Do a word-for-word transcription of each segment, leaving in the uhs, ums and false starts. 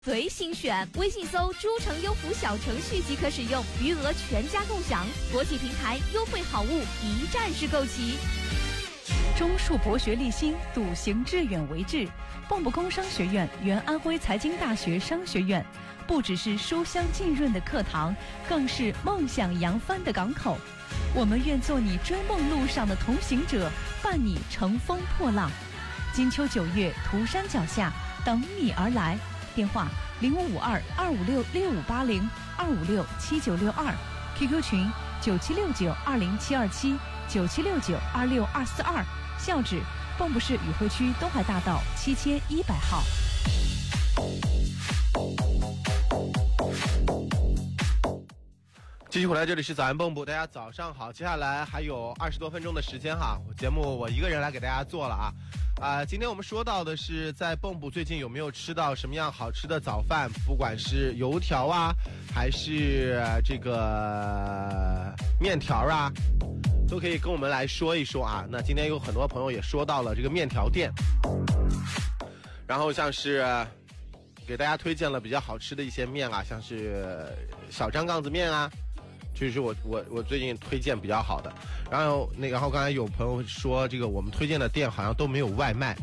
随心选，微信搜“诸城优福”小程序即可使用，余额全家共享，国际平台优惠好物一站式购齐。 中树博学立新，笃行致远为志。蚌埠工商学院原安徽财经大学商学院，不只是书香浸润的课堂，更是梦想扬帆的港口。我们愿做你追梦路上的同行者，伴你乘风破浪。金秋九月，涂山脚下，等你而来。电话零五五二二五六六五八零二五六七九六二 ，Q Q 群九七六九二零七二七九七六九二六二四二，校址蚌埠市宇汇区东海大道七千一百号。 继续回来，这里是早安蚌埠，大家早上好。接下来还有二十多分钟的时间哈，节目我一个人来给大家做了啊。啊、呃，今天我们说到的是在蚌埠最近有没有吃到什么样好吃的早饭，不管是油条啊，还是这个面条啊，都可以跟我们来说一说啊。那今天有很多朋友也说到了这个面条店，然后像是给大家推荐了比较好吃的一些面啊，像是小张杠子面啊。这是我我我最近推荐比较好的，然后那然后刚才有朋友说这个我们推荐的店好像都没有外卖。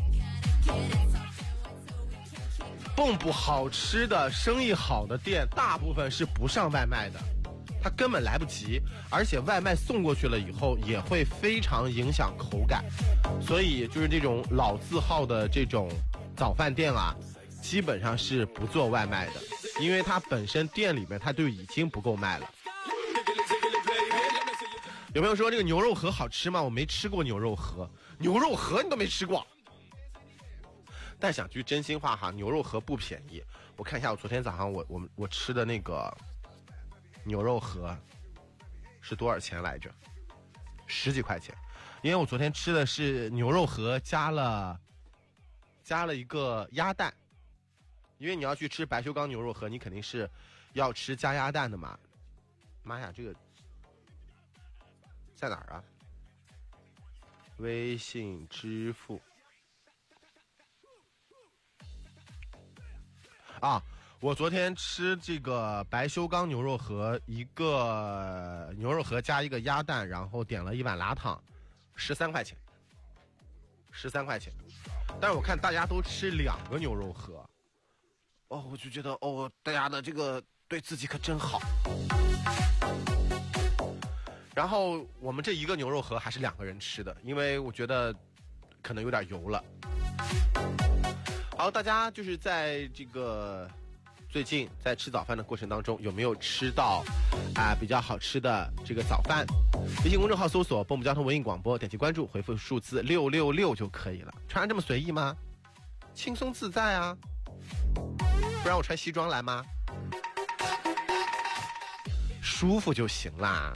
蚌埠好吃的生意好的店大部分是不上外卖的，它根本来不及，而且外卖送过去了以后也会非常影响口感，所以就是这种老字号的这种早饭店啊，基本上是不做外卖的，因为它本身店里面它就已经不够卖了。有没有说这个牛肉河好吃吗？我没吃过牛肉河，牛肉河你都没吃过。但想句真心话哈，牛肉河不便宜。我看一下，我昨天早上我我我吃的那个牛肉河是多少钱来着？十几块钱。因为我昨天吃的是牛肉河加了加了一个鸭蛋，因为你要去吃白修岗牛肉河，你肯定是要吃加鸭蛋的嘛。妈呀，这个在哪儿啊？微信支付啊！我昨天吃这个白修岗牛肉河，一个牛肉河加一个鸭蛋，然后点了一碗辣汤，十三块钱，十三块钱。但是我看大家都吃两个牛肉河，哦，我就觉得哦，大家的这个对自己可真好。然后我们这一个牛肉河还是两个人吃的，因为我觉得可能有点油了。好，大家就是在这个最近在吃早饭的过程当中，有没有吃到啊、呃、比较好吃的这个早饭？微信公众号搜索蚌埠交通文艺广播，点击关注，回复数字六六六就可以了。穿这么随意吗？轻松自在啊！不然我穿西装来吗？舒服就行啦。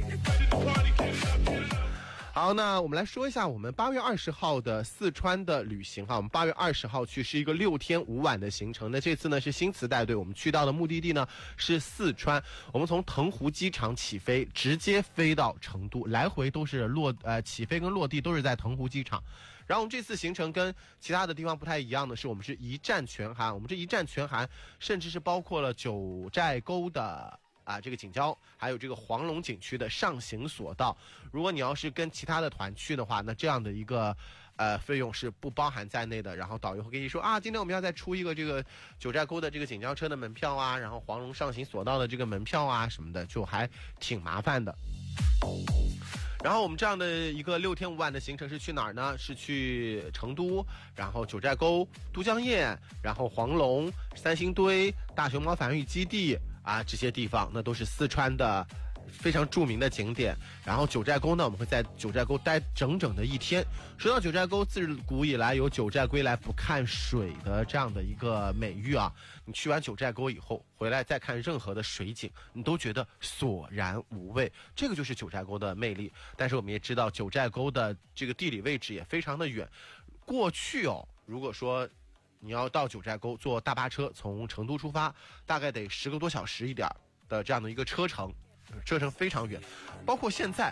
好，那我们来说一下我们八月二十号的四川的旅行哈。我们八月二十号去是一个六天五晚的行程，那这次呢是新词带队，我们去到的目的地呢是四川。我们从腾湖机场起飞，直接飞到成都，来回都是落呃起飞跟落地都是在腾湖机场。然后我们这次行程跟其他的地方不太一样的是，我们是一站全含，我们这一站全含甚至是包括了九寨沟的啊，这个景郊，还有这个黄龙景区的上行索道。如果你要是跟其他的团去的话，那这样的一个呃费用是不包含在内的。然后导游会跟你说啊，今天我们要再出一个这个九寨沟的这个景郊车的门票啊，然后黄龙上行索道的这个门票啊什么的，就还挺麻烦的。然后我们这样的一个六天五晚的行程是去哪儿呢？是去成都，然后九寨沟、都江堰，然后黄龙、三星堆、大熊猫繁育基地啊，这些地方那都是四川的非常著名的景点。然后九寨沟呢，我们会在九寨沟待整整的一天。说到九寨沟，自古以来有九寨归来不看水的这样的一个美誉啊。你去完九寨沟以后回来再看任何的水景，你都觉得索然无味，这个就是九寨沟的魅力。但是我们也知道九寨沟的这个地理位置也非常的远，过去哦，如果说你要到九寨沟坐大巴车从成都出发，大概得十个多小时一点的这样的一个车程，车程非常远。包括现在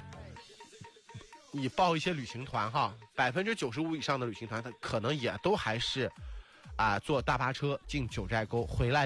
你报一些旅行团哈，百分之九十五以上的旅行团它可能也都还是啊、坐大巴车进九寨沟，回来